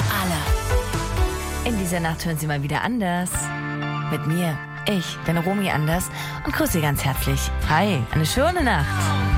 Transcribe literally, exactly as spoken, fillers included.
alle. In dieser Nacht hören Sie mal wieder Anders. Mit mir, ich bin Romy Anders und grüße Sie ganz herzlich. Hi, eine schöne Nacht.